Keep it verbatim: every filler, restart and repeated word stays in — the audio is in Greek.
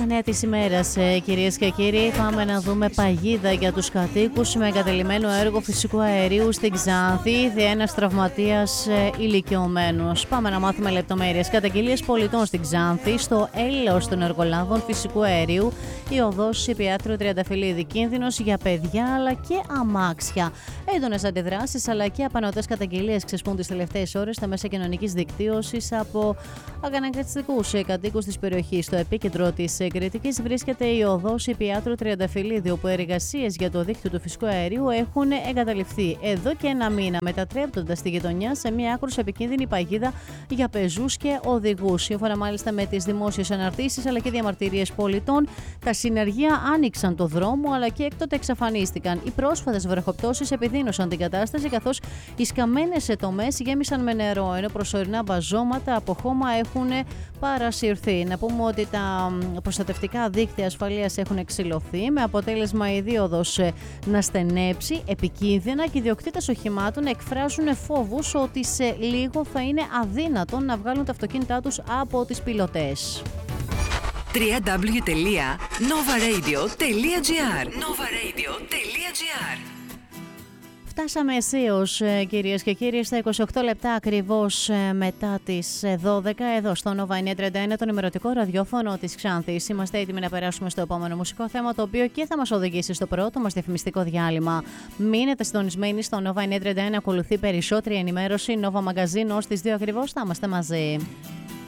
Στα νέα της ημέρας, κυρίες και κύριοι, πάμε να δούμε παγίδα για τους κατοίκους με εγκαταλειμμένο έργο φυσικού αερίου στην Ξάνθη. Ήδη ένας τραυματίας ηλικιωμένος. Πάμε να μάθουμε λεπτομέρειες. Καταγγελίες πολιτών στην Ξάνθη, στο έλεος των εργολάβων φυσικού αερίου, η οδός Ιππιάτρου Τριανταφυλλίδη. Κίνδυνος για παιδιά αλλά και αμάξια. Έντονες αντιδράσεις αλλά και απανωτές καταγγελίες ξεσπούν τις τελευταίες ώρες στα μέσα κοινωνικής δικτύωσης από αγαναγκαστικούς κατοίκους της περιοχής. Στο επίκεντρο της κριτικής βρίσκεται η οδός Ιππιάτρου Τριανταφυλλίδη, όπου εργασίες για το δίκτυο του φυσικού αερίου έχουν εγκαταλειφθεί εδώ και ένα μήνα, μετατρέποντας τη γειτονιά σε μια άκρως επικίνδυνη παγίδα για πεζούς και οδηγούς. Σύμφωνα μάλιστα με τις δημόσιες αναρτήσεις αλλά και διαμαρτυρίες πολιτών, τα συνεργεία άνοιξαν το δρόμο αλλά και έκτοτε εξαφανίστηκαν. Οι πρόσφατες βροχοπτώσεις επιδείνωσαν την κατάσταση, καθώς οι σκαμμένες τομές γέμισαν με νερό, ενώ προσωρινά μπαζώματα από χώμα έχουν παρασυρθεί. Να πούμε ότι τα προστατευτικά δίκτυα ασφαλείας έχουν εξηλωθεί, με αποτέλεσμα η δίωδος να στενέψει επικίνδυνα και οι ιδιοκτήτες οχημάτων εκφράζουν φόβους ότι σε λίγο θα είναι αδύνατον να βγάλουν τα αυτοκίνητά τους από τις πιλωτές. double-u double-u double-u τελεία nova radio τελεία gr nova radio τελεία gr. Φτάσαμε αισίως, κυρίες και κύριοι, στα είκοσι οκτώ λεπτά ακριβώς μετά τις δώδεκα, εδώ στο Nova εννιακόσια τριάντα ένα, το ενημερωτικό ραδιόφωνο της Ξάνθης. Είμαστε έτοιμοι να περάσουμε στο επόμενο μουσικό θέμα, το οποίο και θα μας οδηγήσει στο πρώτο μας διαφημιστικό διάλειμμα. Μείνετε συντονισμένοι στο Nova εννιακόσια τριάντα ένα, ακολουθεί περισσότερη ενημέρωση. Nova Magazine ως τις δύο ακριβώς θα είμαστε μαζί.